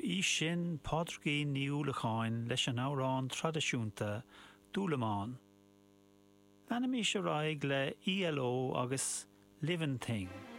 í sin pádraigí níúlacháin leis an árán tradiisiúnta dúlamáin. Leanna mí se raig le ELO agus Living Thing.